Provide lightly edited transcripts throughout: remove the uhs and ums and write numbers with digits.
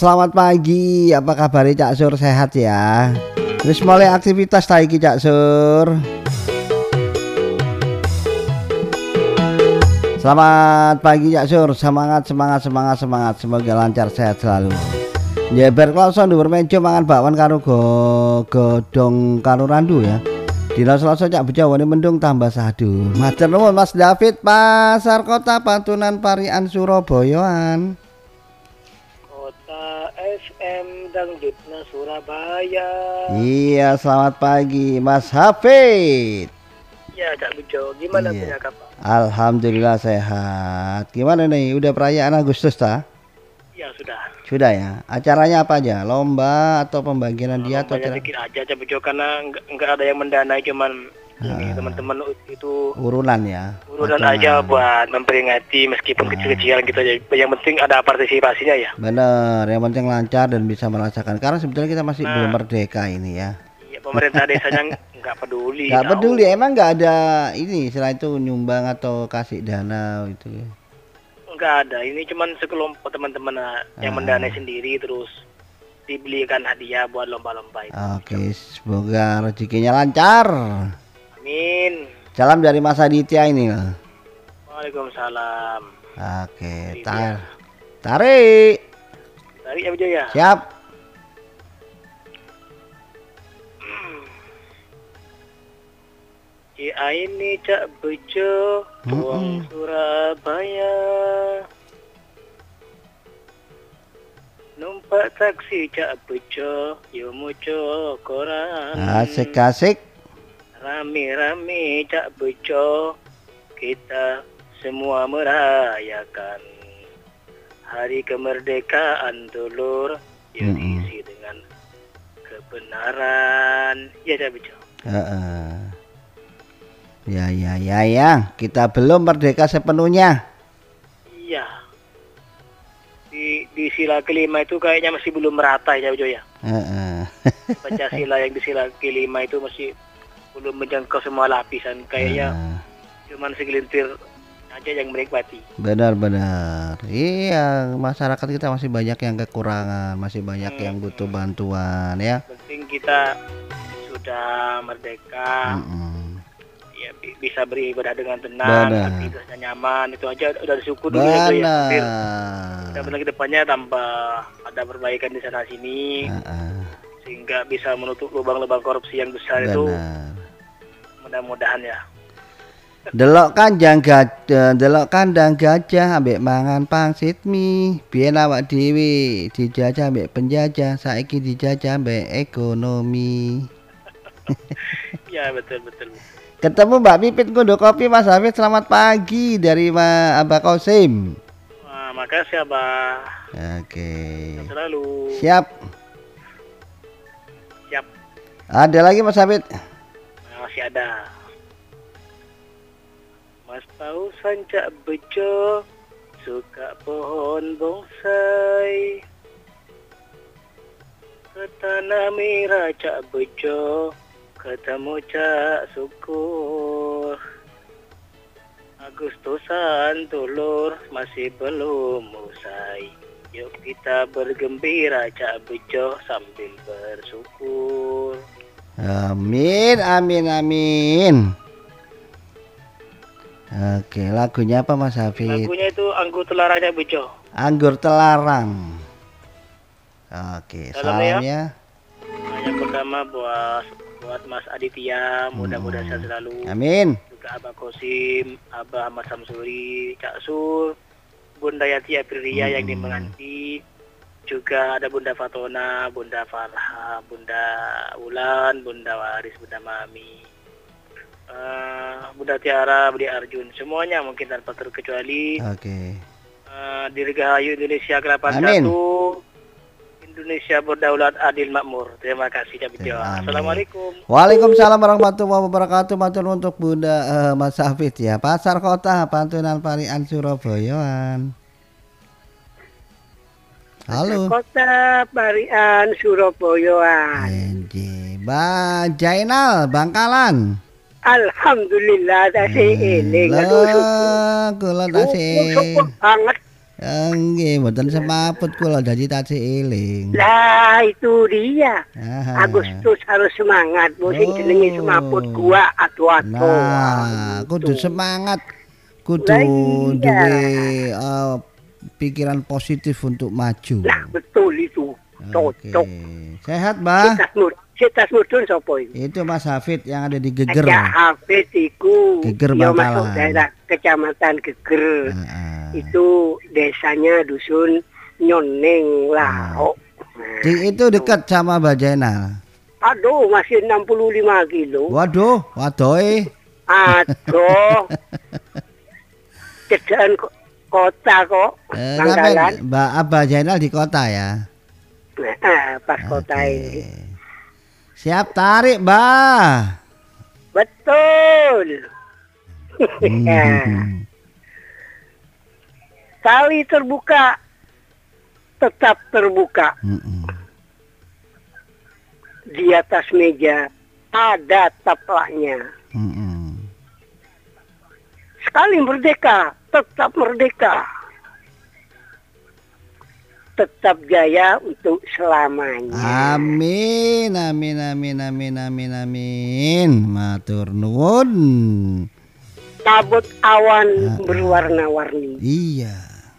Selamat pagi, apa kabar Cak Sur, sehat ya? Terus mulai aktivitas lagi Cak Sur. Selamat pagi Cak Sur, semangat. Semoga lancar sehat selalu. Jeber kloson dhuwur meja mangan bakwan karo godhong karo randu ya. Dina Selasa Cak Bejo wani mendung tambah sadu. Matur nuwun Mas David, Pasar Kota Pantunan Parian Surabayaan. FM Dangdutna Surabaya. Iya, selamat pagi Mas Hafid. Ya Cak Bejo, gimana punya kabar? Alhamdulillah sehat. Gimana nih, udah perayaan Agustus ta? Ya sudah. Sudah ya. Acaranya apa aja? Lomba atau pembagian dia atau acara? Dikit aja Cak Bejo, karena nggak ada yang mendanai, cuman teman-teman itu urunan ya. Urunan aja buat memperingati meskipun kecil-kecilan gitu aja. Yang penting ada partisipasinya ya. Bener, yang penting lancar dan bisa merasakan. Karena sebetulnya kita masih belum merdeka ini ya. Iya, pemerintah desanya nggak peduli. Nggak peduli, emang nggak ada ini setelah itu nyumbang atau kasih dana itu. Nggak ada, ini cuman sekelompok teman-teman yang mendanai sendiri terus dibelikan hadiah buat lomba-lomba itu. Oke, semoga rezekinya lancar. Amin. Salam dari Mas Aditya ini. Waalaikumsalam. Oke, tarik ya Bejo ya. Siap. Ini Cak Bejo, tuang Surabaya. Numpak taksi Cak Bejo, yo muco koran. Asik. Rame-rame Cak Bejo, kita semua merayakan hari kemerdekaan dulur, yang diisi dengan kebenaran. Ya Cak Bejo. Ya, kita belum merdeka sepenuhnya. Iya. Di sila kelima itu kayaknya masih belum merata ya Bejo ya. Pancasila yang di sila kelima itu masih belum menjangkau semua lapisan, kayaknya cuman segelintir aja yang menikmati. Benar. Iya, masyarakat kita masih banyak yang kekurangan, masih banyak yang butuh bantuan ya. Penting kita sudah merdeka, ya bisa beribadah dengan tenang, aktivitasnya nyaman, itu aja udah syukur dulu ya. Mudah-mudahan kedepannya tambah ada perbaikan di sana sini, sehingga bisa menutup lubang-lubang korupsi yang besar itu. Mudah-mudahan ya. Delok kandang gajah ambek mangan pangsit mie. Biyen awak dhewe dijajah ambek penjajah, saiki dijajah ambek ekonomi. Ya betul. Ketemu Mbak Pipit ngunduk kopi Mas Hafid, selamat pagi dari Abah Kosim. Wah, makasih Abah. Oke. Selalu. Siap. Ada lagi Mas Hafid? Masih ada. Mas tahu Cak Bejo suka pohon bonsai, ketanami Cak Bejo, ketemu Cak syukur. Agustusan dulur masih belum usai, yuk kita bergembira Cak Bejo sambil bersyukur. Amin. Oke, lagunya apa Mas Hafid? Lagunya itu Anggur Telarang Cak Bejo. Anggur Telarang. Oke, salamnya. Yang pertama buat Mas Aditya, mudah-mudahan sehat selalu. Amin. Juga Abah Kosim, Abah Ahmad Samsuri, Cak Sur, Bunda Yati Aprilia yang dimenanti. Juga ada Bunda Fatona, Bunda Farha, Bunda Ulan, Bunda Waris, Bunda Mami, Bunda Tiara, Budi Arjun, semuanya mungkin tanpa terkecuali. Oke. Dirgahayu Indonesia ke-81, Indonesia berdaulat adil makmur. Terima kasih Cak Bejo. Assalamualaikum. Waalaikumsalam warahmatullahi wabarakatuh. Matur untuk Bunda Mas Hafid ya. Pasar Kota Pantunan Parian Surabayaan. Halo. Kota Parian Surabayaan. Mbak Jainal Bangkalan. Alhamdulillah tasih eling. Kula tasih. Syukur banget. Nggih, mboten semaput kula dadi taci eling. Lah itu dia. Aha. Agustus harus semangat. Sing jenenge semaput gua atu-atu. Nah, kudu semangat. Kudu Lah iya. duwe pikiran positif untuk maju. Lah betul itu. Cocok. Sehat, Mbah? Cetas mudun sapa iki? Itu Mas Hafid yang ada di Geger. Ya Hafid iku. Geger Ya Bangkalan. masuk daerah Kecamatan Geger. Itu desanya dusun Nyoneng Laok. Itu dekat sama Mbak Jainal. Aduh, masih 65 kilo. Waduh, wadoe. Aduh. Cedaan kota kok. Bangkalan. Mbak Abah Jainal di kota ya. Pas kota ini. Siap tarik, Mbah. Betul. Kali terbuka, tetap terbuka. Di atas meja ada taplaknya. Sekali merdeka, tetap merdeka. Tetap jaya untuk selamanya. Amin, amin, amin, amin, amin, amin. Matur nuwun. Kabut awan berwarna-warni. Iya.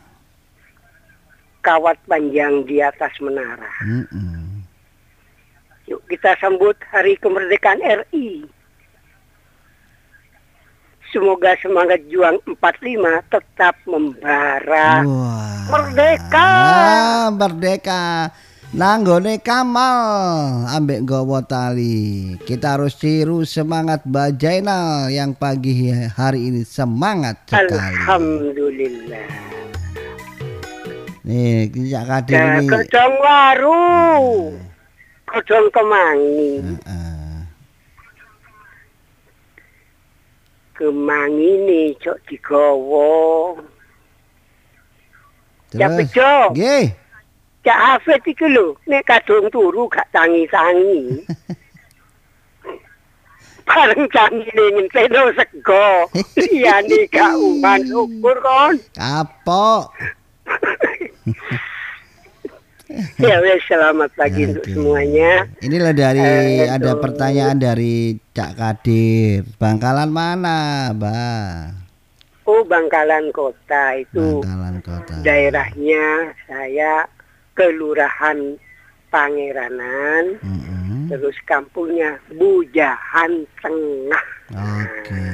Kawat panjang di atas menara. Yuk kita sambut Hari Kemerdekaan RI. Semoga semangat juang 45 tetap membara. Wah. Merdeka. Merdeka. Nanggone Kamal ambek nggawa tali. Kita harus tiru semangat Mbak Jainal yang pagi hari ini semangat sekali. Alhamdulillah. Nih, Cak Kadir ini. Kedong waru. Kedong kemangi. Kemangi nih cok digawa. Cak Bejo. Nggih. Cak Hafid iki lho, nek kadung turu gak tangi-tangi. Bareng cangine ngenteno sego. Liyane gak uman ukur kon. Kapok. Ya wes, selamat pagi untuk semuanya. Inilah dari ada pertanyaan dari Cak Kadir. Bangkalan mana, Mbak? Oh, Bangkalan Kota itu. Bangkalan Kota. Daerahnya saya Kelurahan Pangeranan. Terus kampungnya Bujahan Tengah. Oke.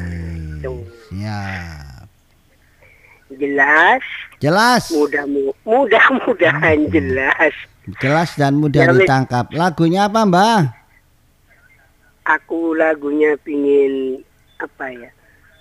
Siap. Jelas? Jelas. Mudah-mudahan jelas. Jelas dan mudah ditangkap. Lagunya apa, Mbak? Aku lagunya pingin apa ya?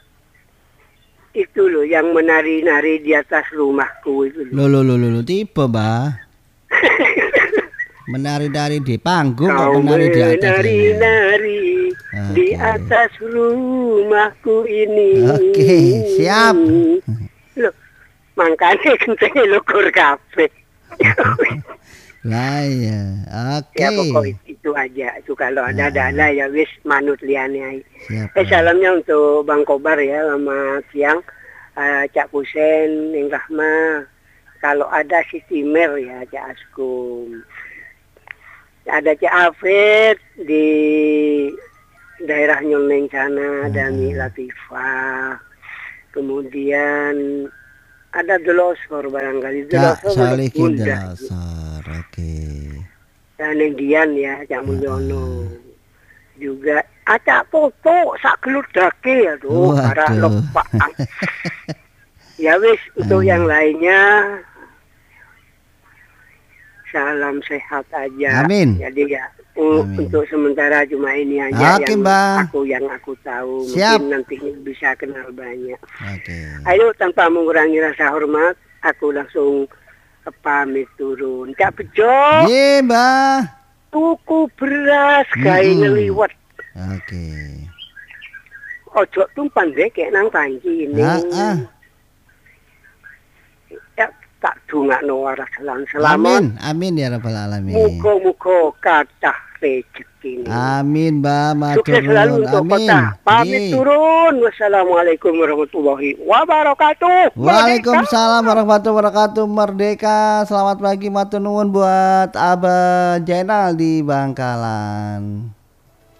Itu loh yang menari-nari di atas rumahku itu. Loh, tipe, Mbak. Menari-nari di panggung kau atau menari di atas? Menari-nari di atas rumahku ini. Oke, siap. Loh, makanya kencengnya lukur kafe. Lah ya, oke. Ya pokok itu aja. Itu kalau ada dana ya wis manut liane. Siap. Salamnya untuk Bang Kobar ya, selamat siang. Cak Kusen, Ning Rahma. Kalau ada si Timer ya, Cak Askum. Ada Cak Hafid di daerah Nyoneng sana, Dami Latifah. Kemudian ada Delosor barangkali. Cak Salikin Delosor, oke. Dan Dian ya, Cak Mulyono. Juga acak foto sak geludake aduh para lupa. Ya wis, untuk yang lainnya salam sehat aja. Amin. Jadi ya untuk sementara cuma ini aja yang aku tahu. Siap. Mungkin nanti bisa kenal banyak. Oke. Ayo tanpa mengurangi rasa hormat, aku langsung pamit turun. Cak Bejo. Iya, Mbak. Tuku beras gawe ngeliwet. Oke. Ojo tumpan deh kayak nang panci ini. Ya tak dongakno waras lan selamat. Amin ya rabbal alamin. Muga-muga kathah rezeki. Amin, Mbak. Sukses selalu untuk amin. kota. Pamit turun. Wassalamualaikum warahmatullahi wabarakatuh. Waalaikumsalam warahmatullahi wabarakatuh. Merdeka. Selamat pagi, matur nuwun buat Abah Jainal di Bangkalan.